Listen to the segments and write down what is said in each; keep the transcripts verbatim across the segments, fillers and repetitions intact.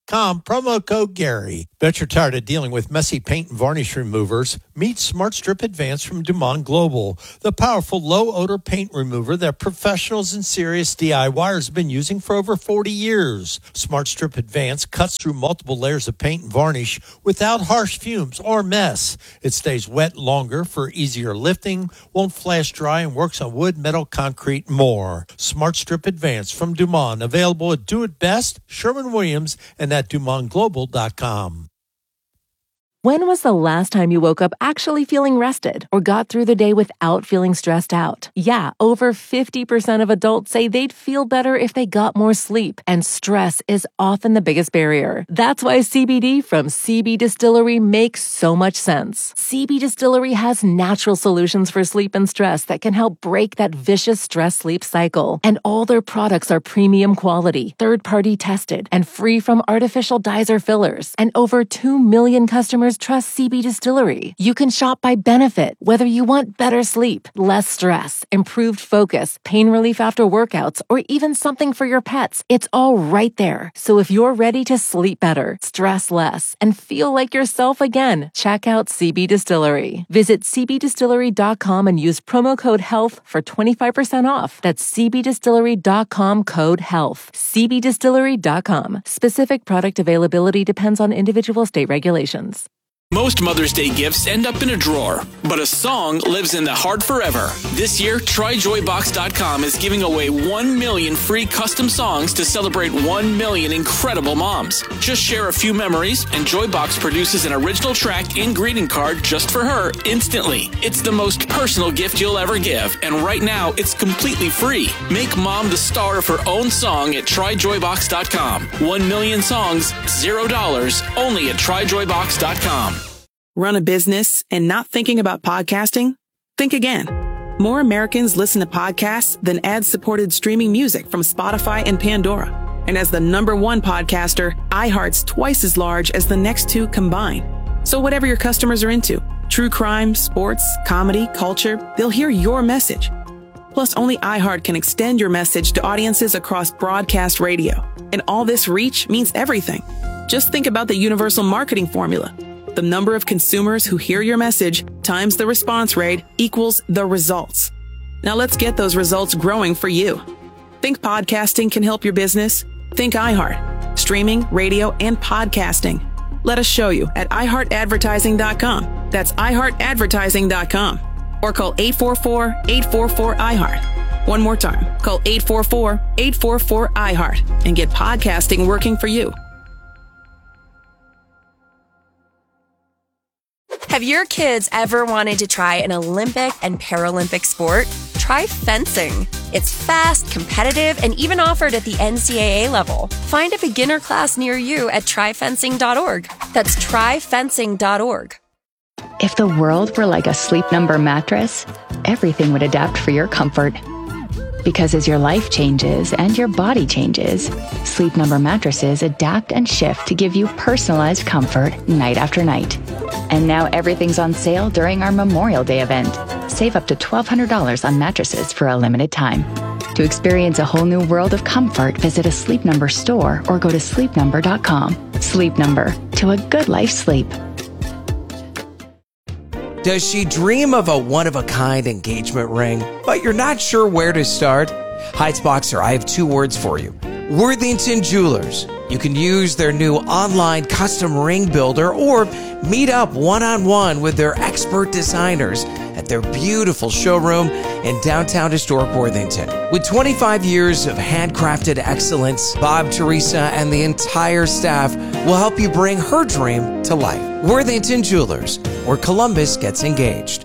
com, promo code Gary. Bet you're tired of dealing with messy paint and varnish removers? Meet Smart Strip Advance from Dumont Global, the powerful low-odor paint remover that professionals and serious DIYers have been using for over forty years. Smart Strip Advance cuts through multiple layers of paint and varnish without harsh fumes or mess. It stays wet longer for easier lifting, won't flash dry, and works on wood, metal, concrete, and more. Smart Strip Advance from Dumont, available at Do It Best, Sherwin-Williams, and at Dumont Global dot com. When was the last time you woke up actually feeling rested or got through the day without feeling stressed out? Yeah, over fifty percent of adults say they'd feel better if they got more sleep, and stress is often the biggest barrier. That's why C B D from C B Distillery makes so much sense. C B Distillery has natural solutions for sleep and stress that can help break that vicious stress-sleep cycle. And all their products are premium quality, third-party tested, and free from artificial dyes or fillers. And over two million customers trust C B Distillery. You can shop by benefit, whether you want better sleep, less stress, improved focus, pain relief after workouts, or even something for your pets. It's all right there. So if you're ready to sleep better, stress less, and feel like yourself again, check out C B Distillery. Visit C B distillery dot com and use promo code HEALTH for twenty-five percent off. That's C B distillery dot com, code HEALTH. C B distillery dot com. Specific product availability depends on individual state regulations. Most Mother's Day gifts end up in a drawer, but a song lives in the heart forever. This year, Try Joy Box dot com is giving away one million free custom songs to celebrate one million incredible moms. Just share a few memories, and Joybox produces an original track and greeting card just for her instantly. It's the most personal gift you'll ever give, and right now, it's completely free. Make mom the star of her own song at Try Joy Box dot com. One million songs, zero dollars, only at Try Joy Box dot com. Run a business and not thinking about podcasting? Think again. More Americans listen to podcasts than ad-supported streaming music from Spotify and Pandora. And as the number one podcaster, iHeart's twice as large as the next two combined. So whatever your customers are into, true crime, sports, comedy, culture, they'll hear your message. Plus, only iHeart can extend your message to audiences across broadcast radio. And all this reach means everything. Just think about the universal marketing formula. The number of consumers who hear your message times the response rate equals the results. Now let's get those results growing for you. Think podcasting can help your business? Think iHeart. Streaming, radio, and podcasting. Let us show you at i heart advertising dot com. That's i heart advertising dot com. Or call eight four four, eight four four, I heart. One more time. Call eight four four, eight four four, I heart and get podcasting working for you. Have your kids ever wanted to try an Olympic and Paralympic sport? Try fencing. It's fast, competitive, and even offered at the N C double A level. Find a beginner class near you at try fencing dot org. That's try fencing dot org. If the world were like a Sleep Number mattress, everything would adapt for your comfort. Because as your life changes and your body changes, Sleep Number mattresses adapt and shift to give you personalized comfort night after night. And now everything's on sale during our Memorial Day event. Save up to twelve hundred dollars on mattresses for a limited time. To experience a whole new world of comfort, visit a Sleep Number store or go to sleep number dot com. Sleep Number, to a good life sleep. Does she dream of a one-of-a-kind engagement ring, but you're not sure where to start? Heights Boxer, I have two words for you. Worthington Jewelers. You can use their new online custom ring builder or meet up one-on-one with their expert designers at their beautiful showroom in downtown historic Worthington. With twenty-five years of handcrafted excellence, Bob, Teresa, and the entire staff will help you bring her dream to life. Worthington Jewelers, where Columbus gets engaged.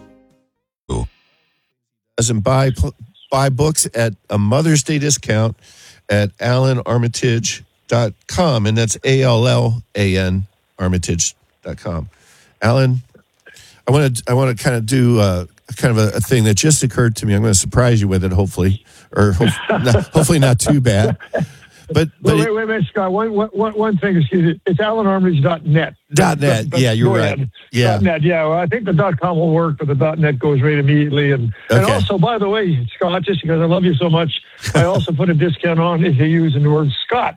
Doesn't buy buy books at a Mother's Day discount at Allan Armitage dot com, and that's A L L A N Armitage dot com. Alan, I want to I want to kind of do uh, kind of a, a thing that just occurred to me. I'm going to surprise you with it, hopefully, or hope, not, hopefully not too bad. But, but wait, wait, wait, wait, Scott. One, one, one thing, excuse me. It's Allan Armitage dot net. Dot net. Yeah, you're right. Ahead. Yeah. Dot net. Yeah. Well, I think the dot com will work, but the dot net goes right immediately. And okay. and also, by the way, Scott, just because I love you so much, I also put a discount on if you use the word Scott.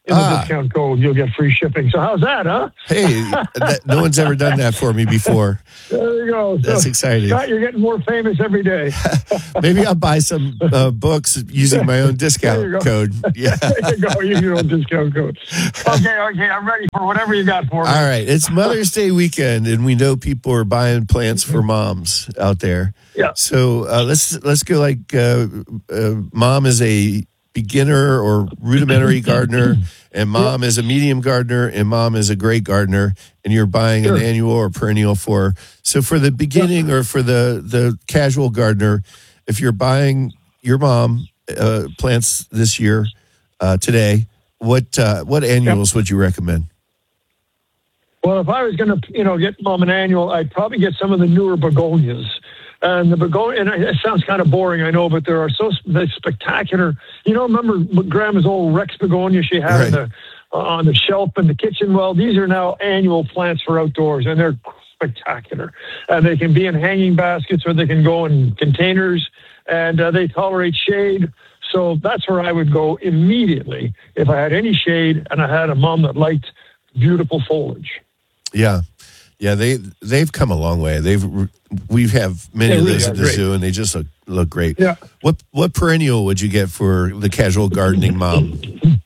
in the Ah. discount code, you'll get free shipping. So how's that, huh? Hey, that, no one's ever done that for me before. There you go. That's So, exciting. Scott, you're getting more famous every day. Maybe I'll buy some uh, books using my own There you discount go. code. Yeah. There you go. Use your own discount code. Okay, okay. I'm ready for whatever you got for me. All right. It's Mother's Day weekend, and we know people are buying plants for moms out there. Yeah. So uh, let's let's go like uh, uh, mom is a beginner or rudimentary gardener, and mom is a medium gardener, and mom is a great gardener, and you're buying Sure. an annual or perennial for. So for the beginning or for the, the casual gardener, if you're buying your mom uh, plants this year, uh, today, what uh, what annuals would you recommend? Well, if I was going to, you know, get mom an annual, I'd probably get some of the newer begonias. And the begonia, and it sounds kind of boring, I know, but there are so they're spectacular. You know, remember Grandma's old Rex begonia she had Right. in the, uh, on the shelf in the kitchen? Well, these are now annual plants for outdoors, and they're spectacular. And they can be in hanging baskets or they can go in containers, and uh, they tolerate shade. So that's where I would go immediately if I had any shade and I had a mom that liked beautiful foliage. Yeah, yeah, they they've come a long way. They've we have many They of really those are at the great. zoo, and they just look look great. Yeah. What what perennial would you get for the casual gardening mom?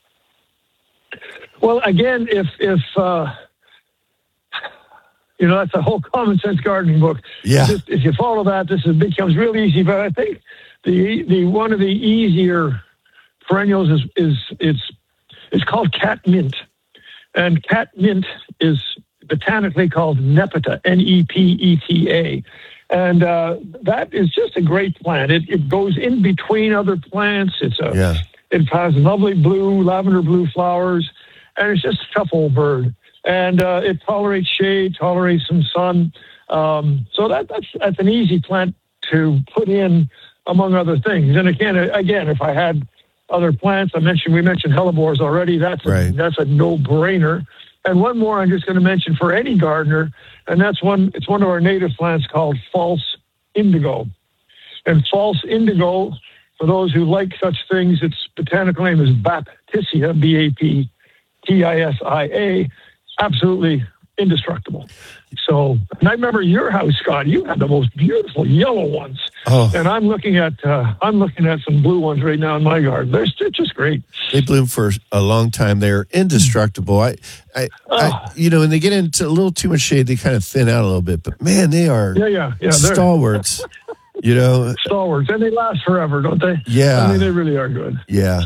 Well, again, if if uh, you know, that's a whole common sense gardening book. Yeah. Just, if you follow that, this is, becomes real easy. But I think the the one of the easier perennials is is it's it's called catmint, and catmint is botanically called Nepeta, N E P E T A. And uh, that is just a great plant. It, it goes in between other plants. It's a, Yeah. It has lovely blue, lavender blue flowers, and it's just a tough old bird. And uh, it tolerates shade, tolerates some sun. Um, so that, that's that's an easy plant to put in, among other things. And again, again, if I had other plants, I mentioned we mentioned hellebores already. That's a, Right. that's a no-brainer. And one more I'm just going to mention for any gardener, and that's one. It's one of our native plants called false indigo. And false indigo, for those who like such things, its botanical name is Baptisia, B A P T I S I A, absolutely indestructible. So, and I remember your house, Scott. You had the most beautiful yellow ones, Oh, and I'm looking at uh, I'm looking at some blue ones right now in my garden. They're st- just great. they bloom for a long time. They're indestructible. I, I, I, Oh. you know, when they get into a little too much shade, they kind of thin out a little bit. But man, they are Yeah, yeah, yeah. They're stalwarts. You know, stalwarts, and they last forever, don't they? Yeah. I mean, they really are good. yeah.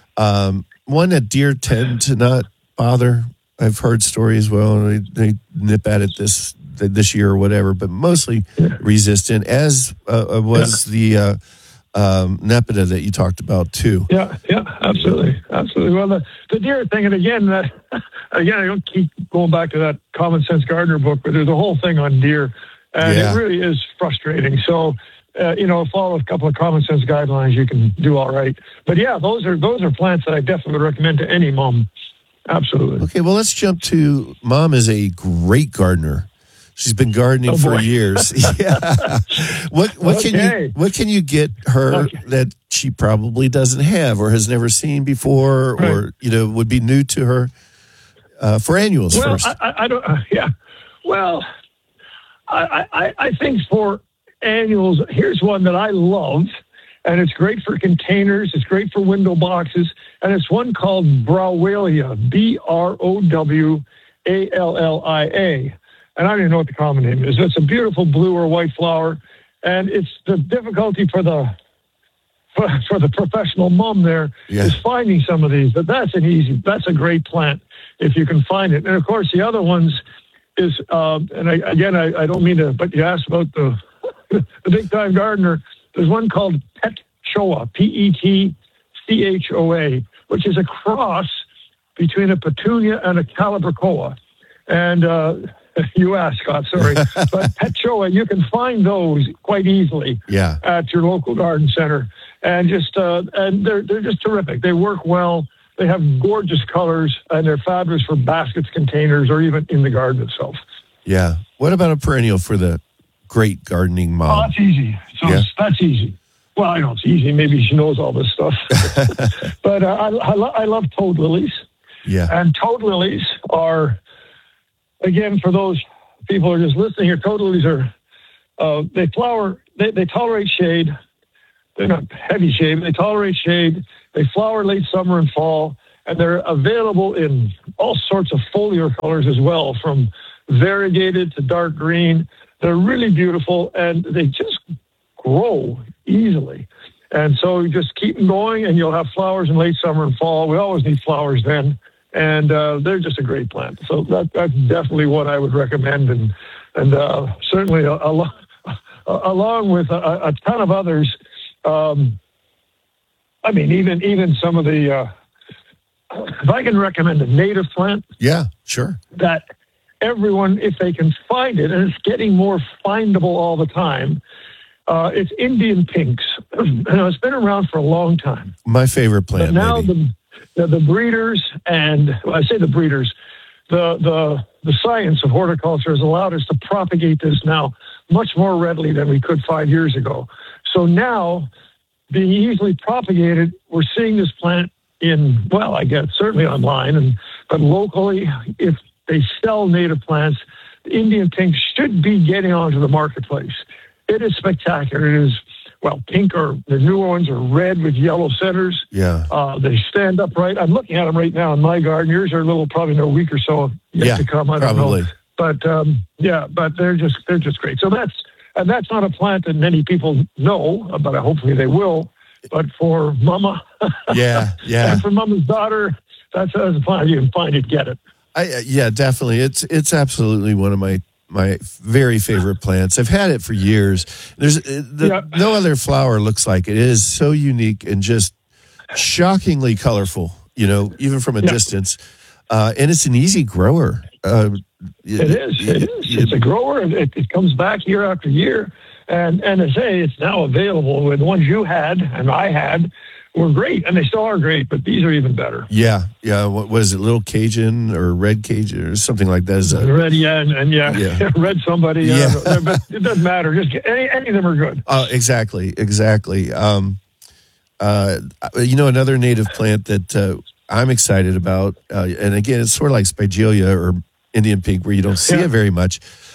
Um, one that deer tend to not bother. I've heard stories. Well, they, they nip at it this this year or whatever, but mostly resistant. As uh, was the uh, um, Nepeta that you talked about too. Yeah, yeah, absolutely, absolutely. Well, the, the deer thing, and again, uh, again, I don't keep going back to that Common Sense Gardener book, but there's a whole thing on deer, and Yeah. it really is frustrating. So, uh, you know, follow a couple of Common Sense guidelines, you can do all right. But yeah, those are those are plants that I definitely would recommend to any mom. Absolutely. Okay, well, let's jump to Mom is a great gardener. She's been gardening Oh, for boy. years. Yeah. What what can Okay. you what can you get her Okay. that she probably doesn't have or has never seen before, Right. or you know would be new to her uh, for annuals Well, first? I, I, I don't. Uh, yeah. Well, I, I, I think for annuals, here's one that I love, and it's great for containers. It's great for window boxes, and it's one called Browelia, B R O W A L L I A. And I don't even know what the common name is. It's a beautiful blue or white flower, and it's the difficulty for the for, for the professional mom there Yeah. is finding some of these. But that's an easy. That's a great plant if you can find it. And of course, the other ones is, uh, and I, again, I, I don't mean to, but you asked about the the big time gardener. There's one called Pet Choa, P E T C H O A, which is a cross between a petunia and a calibrachoa. And uh, you asked, Scott, sorry, but Pet Choa, you can find those quite easily Yeah. at your local garden center, and just uh, and they're they're just terrific. They work well. They have gorgeous colors, and they're fabulous for baskets, containers, or even in the garden itself. Yeah. What about a perennial for the great gardening Oh, mom? that's easy. So Yeah. that's easy. Well, I know it's easy. Maybe she knows all this stuff. But uh, I, I, lo- I love toad lilies. Yeah. And toad lilies are, again, for those people who are just listening here, toad lilies are, uh, they flower, they, they tolerate shade. They're not heavy shade, but they tolerate shade. They flower late summer and fall, and they're available in all sorts of foliar colors as well, from variegated to dark green. They're really beautiful, and they just grow easily. And so you just keep them going, and you'll have flowers in late summer and fall. We always need flowers then, and uh, they're just a great plant. So that, that's definitely what I would recommend, and and uh, certainly a, a, along with a, a ton of others. Um, I mean, even even some of the, uh, if I can recommend a native plant. Yeah, sure. That everyone, if they can find it, and it's getting more findable all the time, uh, it's Indian pinks. And it's been around for a long time. My favorite plant. But now maybe. the, the the breeders and, well, I say the breeders, the, the, the science of horticulture has allowed us to propagate this now much more readily than we could five years ago. So now, being easily propagated, we're seeing this plant in, well, I guess certainly online, and but locally, if they sell native plants, the Indian pink should be getting onto the marketplace. It is spectacular. It is, well, pink, or the newer ones are red with yellow centers. Yeah. Uh, they stand upright. I'm looking at them right now in my garden. Yours are a little, probably in a week or so yet yeah, to come. I don't probably. know. But um, yeah, but they're just they're just great. So that's and that's not a plant that many people know, but hopefully they will. But for Mama, yeah, yeah, and for Mama's daughter, that's, that's a plant. You can find it, get it. I, uh, yeah, definitely. It's it's absolutely one of my my very favorite plants. I've had it for years. There's uh, the, yeah. no other flower looks like it. It is so unique and just shockingly colorful. You know, even from a yeah. distance, uh, and it's an easy grower. Uh, It is. It is. It's a grower. It, it comes back year after year. And and I say it's now available. The ones you had and I had were great, and they still are great, but these are even better. Yeah. Yeah. What was it? Little Cajun or Red Cajun or something like that? Is that Red, yeah. And, and yeah, yeah. Red somebody. Yeah. Uh, but it doesn't matter. Just get, any, any of them are good. Uh, exactly. Exactly. Um, uh, you know, another native plant that uh, I'm excited about, uh, and again, it's sort of like Spigelia or Indian pink, where you don't see yeah. it very much,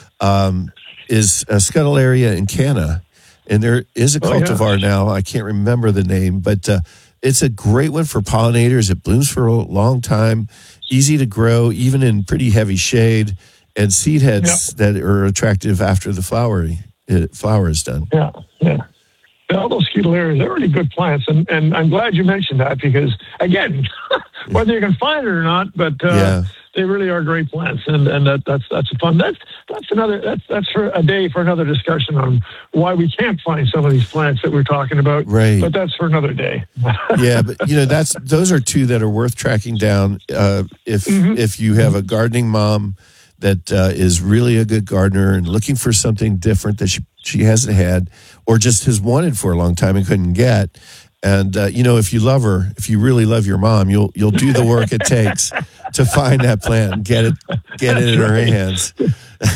um, is uh, Scutellaria incana. And there is a cultivar oh, yeah. now. I can't remember the name, but uh, it's a great one for pollinators. It blooms for a long time, easy to grow, even in pretty heavy shade, and seed heads yeah. that are attractive after the flower, it, flower is done. Yeah, yeah. All those Scutellaria, they're really good plants, and, and I'm glad you mentioned that because, again, whether you can find it or not, but uh, yeah. they really are great plants, and, and that, that's that's fun. That's that's another that's that's for a day for another discussion on why we can't find some of these plants that we're talking about. Right, but that's for another day. Yeah, but you know that's those are two that are worth tracking down. Uh, if mm-hmm. if you have a gardening mom that uh, is really a good gardener and looking for something different that she she hasn't had or just has wanted for a long time and couldn't get. And, uh, you know, if you love her, if you really love your mom, you'll you'll do the work it takes to find that plant and get it, get it in her hands. Do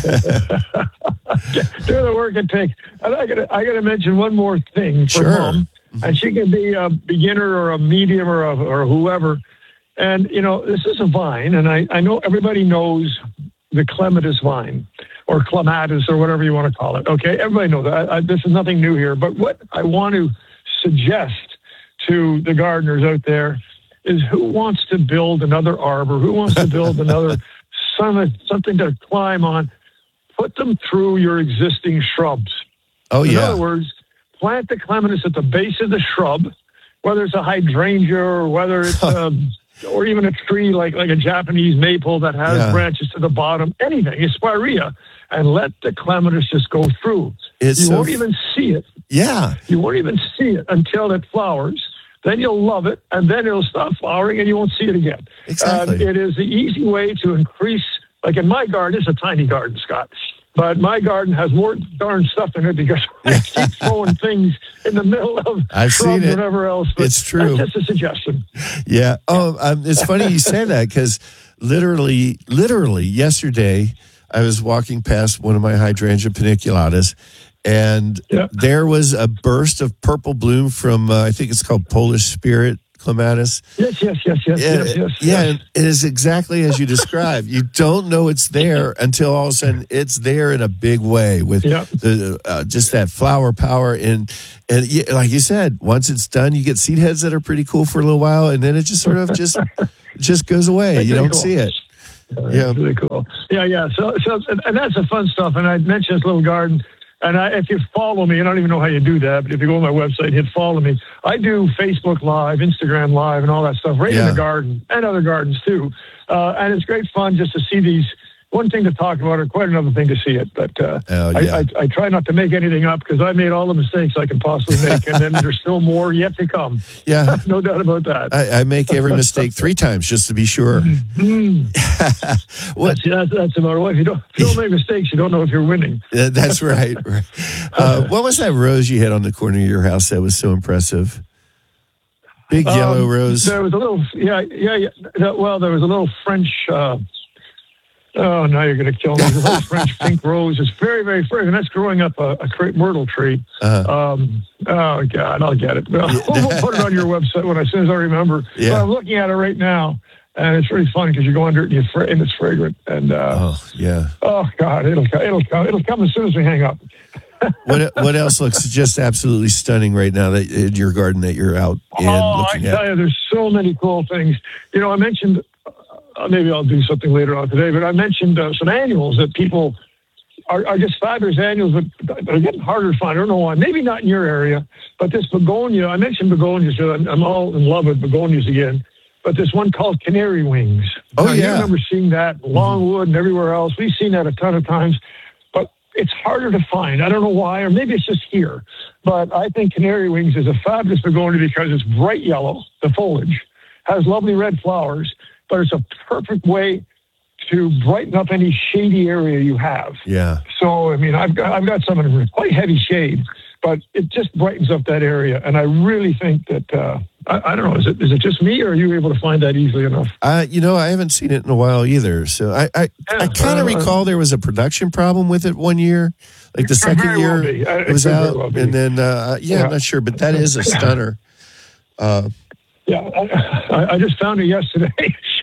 the work it takes. And I got I got to mention one more thing for sure. Mom. And she can be a beginner or a medium or a, or whoever. And, you know, this is a vine. And I, I know everybody knows the clematis vine or clematis or whatever you want to call it. Okay, everybody knows that. I, I, this is nothing new here. But what I want to suggest to the gardeners out there is who wants to build another arbor, who wants to build another some, something to climb on, put them through your existing shrubs. Oh, In yeah. other words, plant the clematis at the base of the shrub, whether it's a hydrangea or whether it's um, or even a tree like, like a Japanese maple that has Yeah. branches to the bottom, anything, a spirea, and let the clematis just go through. It's you so won't f- even see it. Yeah. You won't even see it until it flowers. Then you'll love it, and then it'll stop flowering, and you won't see it again. Exactly. Uh, it is the easy way to increase, like in my garden, it's a tiny garden, Scott. But my garden has more darn stuff in it because I keep throwing things in the middle of I've shrubs seen it. and whatever else. But It's true. That's just a suggestion. Yeah. Oh, um, it's funny you say that because literally, literally yesterday, I was walking past one of my hydrangea paniculatas, and Yeah. there was a burst of purple bloom from, uh, I think it's called Polish Spirit clematis. Yes, yes, yes, yes, Yeah, yes, yes. yeah, yes. it is exactly as you described. You don't know it's there until all of a sudden it's there in a big way with Yep. the uh, just that flower power. And and yeah, like you said, once it's done, you get seed heads that are pretty cool for a little while, and then it just sort of just just goes away. That's You pretty don't cool. see it. That's Yeah. really cool. Yeah, yeah. So, so, and and that's the fun stuff. And I mentioned this little garden. And I, if you follow me, I don't even know how you do that, but if you go on my website, hit follow me. I do Facebook Live, Instagram Live, and all that stuff right Yeah. in the garden and other gardens too. Uh, and it's great fun just to see these. One thing to talk about, or quite another thing to see it. But uh, Oh, I, yeah. I, I try not to make anything up because I made all the mistakes I can possibly make, and then there's still more yet to come. Yeah. No doubt about that. I, I make every mistake three times just to be sure. What? That's, that's, that's about it. If you don't, if you don't make mistakes, you don't know if you're winning. Uh, that's right. right. Uh, what was that rose you had on the corner of your house that was so impressive? Big yellow Um, rose. There was a little, yeah, yeah, yeah. That, well, there was a little French. Uh, oh, now you're going to kill me. There's a little French pink rose. It's very, very fragrant. That's growing up a, a crepe myrtle tree. Uh-huh. Um, oh God, I'll get it. We'll, we'll put it on your website when as soon as I remember. Yeah. But I'm looking at it right now, and it's really fun because you go under it and, you fra- and it's fragrant. And uh, Oh, yeah. oh God, it'll co- it'll come. It'll come as soon as we hang up. What what else looks just absolutely stunning right now that in your garden that you're out in Oh, I looking tell at? you, there's so many cool things. You know, I mentioned, uh, maybe I'll do something later on today, but I mentioned uh, some annuals that people are, are just fabulous annuals, but they're getting harder to find. I don't know why. Maybe not in your area, but this begonia, I mentioned begonias, so I'm, I'm all in love with begonias again, but this one called canary wings. Oh, Now, yeah. I remember seeing that in Longwood and everywhere else. We've seen that a ton of times, but it's harder to find. I don't know why, or maybe it's just here. But I think canary wings is a fabulous begonia because it's bright yellow, the foliage, has lovely red flowers, but it's a perfect way to brighten up any shady area you have. Yeah. So, I mean, I've got I've got some in quite heavy shade, but it just brightens up that area. And I really think that, uh, I, I don't know, is it is it just me, or are you able to find that easily enough? Uh, you know, I haven't seen it in a while either. So I I, I kind of uh, recall there was a production problem with it one year. Like the It could second very year well be. Uh, it it was could very out. well be. And then, uh, yeah, Yeah. I'm not sure, but that is a stunner. Uh, Yeah, I, I- I just found it yesterday.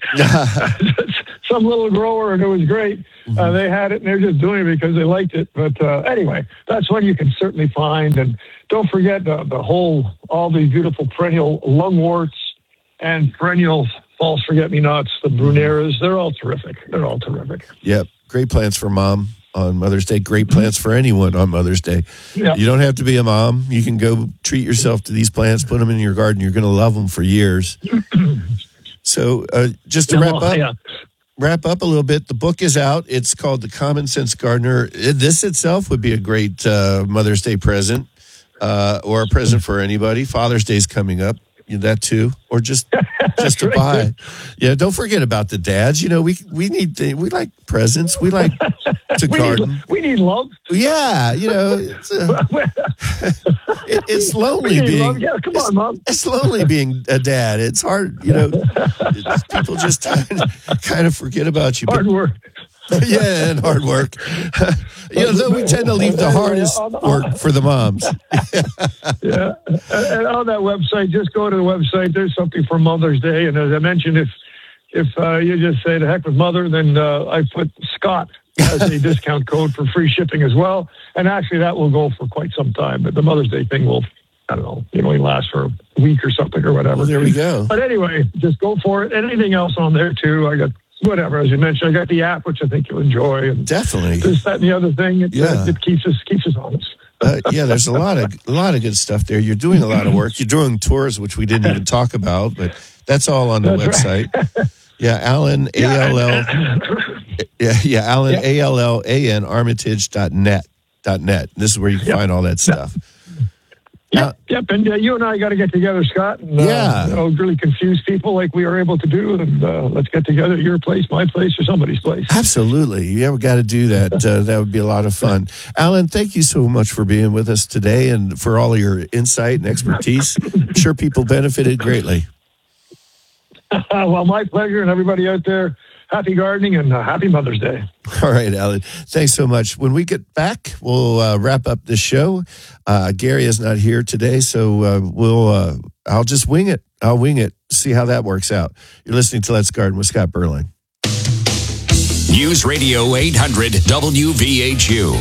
Some little grower, and it was great. Mm-hmm. Uh, they had it, and they're just doing it because they liked it. But uh, anyway, that's one you can certainly find. And don't forget the, the whole, all these beautiful perennial lungworts and perennial false forget-me-nots, the bruneras. They're all terrific. They're all terrific. Yep. Great plants for mom on Mother's Day. Great plants for anyone on Mother's Day. Yeah. You don't have to be a mom. You can go treat yourself to these plants, put them in your garden. You're going to love them for years. So uh, just to Yeah, wrap well, up, yeah. wrap up a little bit, the book is out. It's called The Common Sense Gardener. It- This itself would be a great uh, Mother's Day present uh, or a present for anybody. Father's Day's coming up. You that too, or just just to buy. Yeah, don't forget about the dads. You know, we we need th- we like presents. We like to We garden. need, we need love. Yeah, you know, it's, uh, it, it's lonely We need being. love. Yeah, come it's, on, Mom. It's lonely being a dad. It's hard, you know. it's- people just kind of forget about you. But- Hard work. yeah, and hard work. you know, though we tend to leave the hardest work for the moms. Yeah, and and on that website, just go to the website. There's something for Mother's Day, and as I mentioned, if if uh, you just say the heck with mother, then uh, I put Scott as a discount code for free shipping as well. And actually, that will go for quite some time. But the Mother's Day thing will, I don't know, it only last for a week or something or whatever. Well, there we go. But anyway, just go for it. And anything else on there too, I got whatever, as you mentioned, I got the app, which I think you'll enjoy, and Definitely. this, that, and the other thing. It, Yeah. it keeps us keeps us honest. Uh, yeah, there's a lot of a lot of good stuff there. You're doing a lot of work. You're doing tours, which we didn't even talk about, but that's all on the That's website. right. Yeah, Alan A L L. Yeah, yeah, Alan Yeah. A L L A N Armitage dot net dot net. This is where you can Yep. find all that stuff. Yep, yep. And uh, you and I got to get together, Scott. And, uh, Yeah. You know, really confuse people like we are able to do. And uh, let's get together at your place, my place, or somebody's place. Absolutely. You ever got to do that? Uh, that would be a lot of fun. Alan, thank you so much for being with us today and for all of your insight and expertise. I'm sure people benefited greatly. well, my pleasure. And everybody out there, happy gardening and uh, happy Mother's Day. All right, Alan. Thanks so much. When we get back, we'll uh, wrap up the show. Uh, Gary is not here today, so uh, we'll. Uh, I'll just wing it. I'll wing it. See how that works out. You're listening to Let's Garden with Scott Berline. News Radio eight hundred W V H U.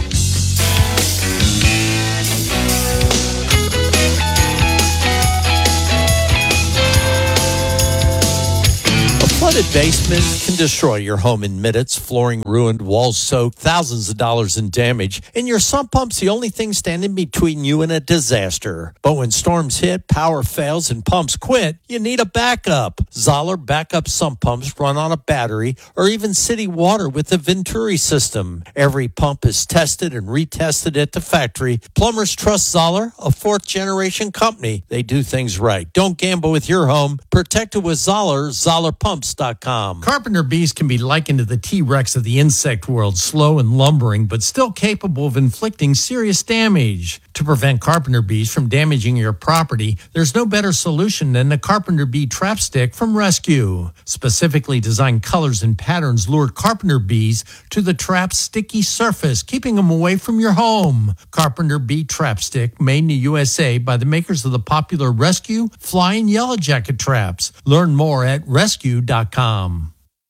Flooded basement can destroy your home in minutes. Flooring ruined, walls soaked, thousands of dollars in damage. And your sump pump's the only thing standing between you and a disaster. But when storms hit, power fails, and pumps quit, you need a backup. Zoller backup sump pumps run on a battery or even city water with the Venturi system. Every pump is tested and retested at the factory. Plumbers trust Zoller, a fourth-generation company. They do things right. Don't gamble with your home. Protect it with Zoller, Zoller Pumps. Carpenter bees can be likened to the T-Rex of the insect world, slow and lumbering, but still capable of inflicting serious damage. To prevent carpenter bees from damaging your property, there's no better solution than the Carpenter Bee Trap Stick from Rescue. Specifically designed colors and patterns lure carpenter bees to the trap's sticky surface, keeping them away from your home. Carpenter Bee Trap Stick, made in the U S A by the makers of the popular Rescue, Fly, and Yellow Jacket traps. Learn more at rescue dot com.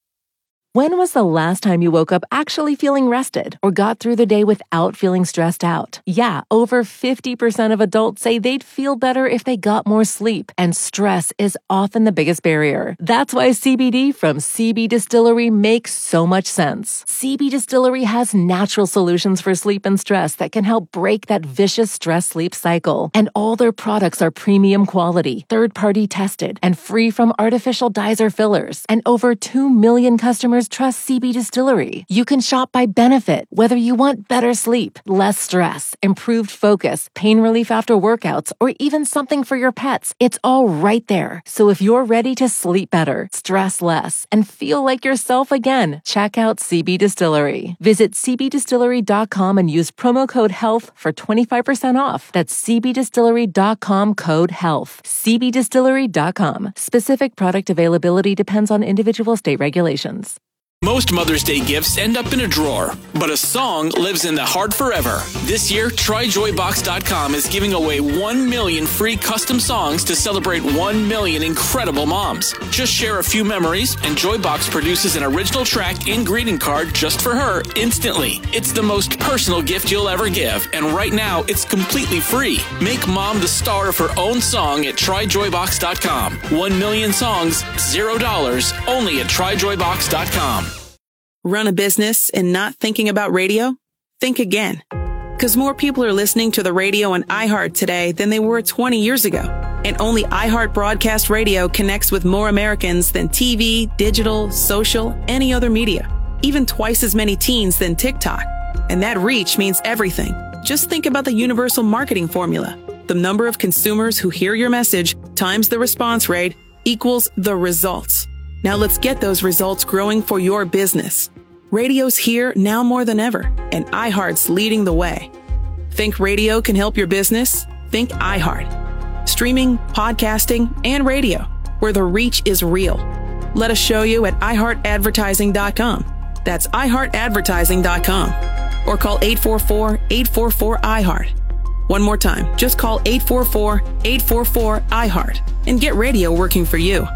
When was the last time you woke up actually feeling rested or got through the day without feeling stressed out? Yeah, over fifty percent of adults say they'd feel better if they got more sleep, and stress is often the biggest barrier. That's why C B D from C B Distillery makes so much sense. C B Distillery has natural solutions for sleep and stress that can help break that vicious stress-sleep cycle. And all their products are premium quality, third-party tested, and free from artificial dyes or fillers. And over two million customers trust C B Distillery. You can shop by benefit, whether you want better sleep, less stress, improved focus, pain relief after workouts, or even something for your pets. It's all right there. So if you're ready to sleep better, stress less, and feel like yourself again, check out C B Distillery. Visit c b distillery dot com and use promo code HEALTH for twenty-five percent off. That's c b distillery dot com code HEALTH. c b distillery dot com. Specific product availability depends on individual state regulations. Most Mother's Day gifts end up in a drawer, but a song lives in the heart forever. This year, try joy box dot com is giving away one million free custom songs to celebrate one million incredible moms. Just share a few memories, and Joybox produces an original track and greeting card just for her instantly. It's the most personal gift you'll ever give, and right now, it's completely free. Make mom the star of her own song at try joy box dot com. One million songs, zero dollars, only at try joy box dot com. Run a business and not thinking about radio? Think again. Because more people are listening to the radio on iHeart today than they were twenty years ago. And only iHeart Broadcast Radio connects with more Americans than T V, digital, social, any other media. Even twice as many teens than TikTok. And that reach means everything. Just think about the universal marketing formula. The number of consumers who hear your message times the response rate equals the results. Now let's get those results growing for your business. Radio's here now more than ever, and iHeart's leading the way. Think radio can help your business? Think iHeart. Streaming, podcasting, and radio, where the reach is real. Let us show you at i heart advertising dot com. That's i heart advertising dot com. Or call eight four four, eight four four, I heart. One more time, just call eight four four, eight four four, I heart and get radio working for you.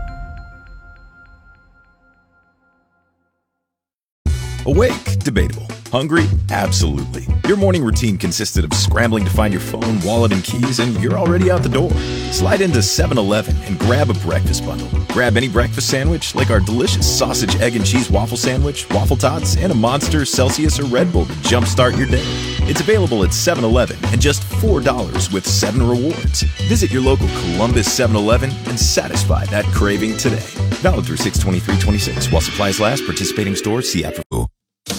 Awake? Debatable. Hungry? Absolutely. Your morning routine consisted of scrambling to find your phone, wallet, and keys, and you're already out the door. Slide into seven eleven and grab a breakfast bundle. Grab any breakfast sandwich, like our delicious sausage, egg, and cheese waffle sandwich, waffle tots, and a Monster, Celsius, or Red Bull to jumpstart your day. It's available at seven eleven and just four dollars with seven rewards. Visit your local Columbus seven eleven and satisfy that craving today. Valid through six twenty-three twenty-six while supplies last. Participating stores, see after.